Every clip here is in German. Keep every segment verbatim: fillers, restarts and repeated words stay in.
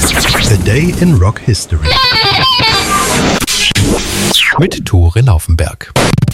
A Day in Rock History mit Tore Laufenberg.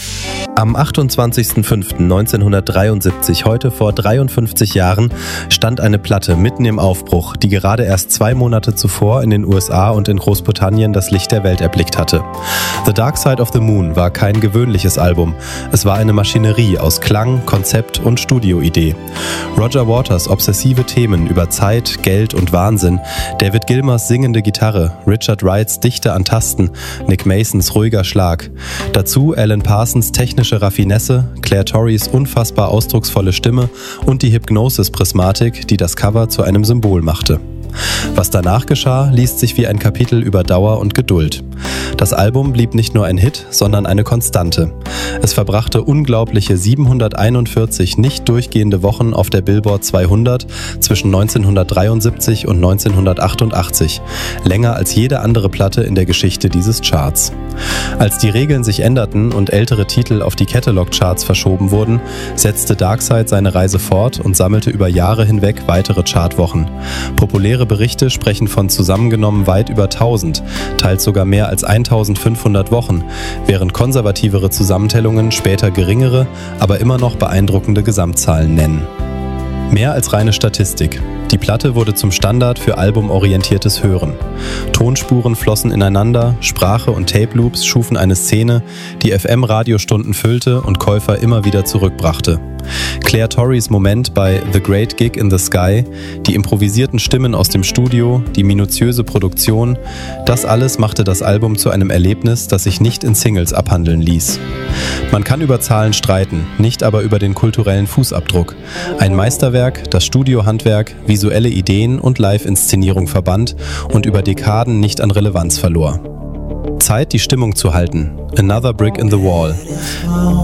Am achtundzwanzigsten fünften neunzehnhundertdreiundsiebzig, heute vor dreiundfünfzig Jahren, stand eine Platte mitten im Aufbruch, die gerade erst zwei Monate zuvor in den U S A und in Großbritannien das Licht der Welt erblickt hatte. The Dark Side of the Moon war kein gewöhnliches Album. Es war eine Maschinerie aus Klang, Konzept und Studioidee. Roger Waters' obsessive Themen über Zeit, Geld und Wahnsinn, David Gilmours singende Gitarre, Richard Wrights Dichte an Tasten, Nick Masons ruhiger Schlag. Dazu Alan Parsons technische Raffinesse, Claire Torreys unfassbar ausdrucksvolle Stimme und die Hypnosis-Prismatik, die das Cover zu einem Symbol machte. Was danach geschah, liest sich wie ein Kapitel über Dauer und Geduld. Das Album blieb nicht nur ein Hit, sondern eine Konstante. Es verbrachte unglaubliche siebenhunderteinundvierzig nicht durchgehende Wochen auf der Billboard zweihundert zwischen neunzehnhundertdreiundsiebzig und neunzehnhundertachtundachtzig, länger als jede andere Platte in der Geschichte dieses Charts. Als die Regeln sich änderten und ältere Titel auf die Catalog-Charts verschoben wurden, setzte Darkside seine Reise fort und sammelte über Jahre hinweg weitere Chartwochen. Populäre Berichte sprechen von zusammengenommen weit über tausend, teils sogar mehr als eintausendfünfhundert Wochen, während konservativere Zusammentellungen später geringere, aber immer noch beeindruckende Gesamtzahlen nennen. Mehr als reine Statistik. Die Platte wurde zum Standard für albumorientiertes Hören. Tonspuren flossen ineinander, Sprache und Tape-Loops schufen eine Szene, die F M-Radiostunden füllte und Käufer immer wieder zurückbrachte. Claire Torreys Moment bei The Great Gig in the Sky, die improvisierten Stimmen aus dem Studio, die minutiöse Produktion, das alles machte das Album zu einem Erlebnis, das sich nicht in Singles abhandeln ließ. Man kann über Zahlen streiten, nicht aber über den kulturellen Fußabdruck. Ein Meisterwerk, das Studiohandwerk, visuelle Ideen und Live-Inszenierung verband und über Dekaden nicht an Relevanz verlor. Zeit, die Stimmung zu halten. Another Brick in the Wall.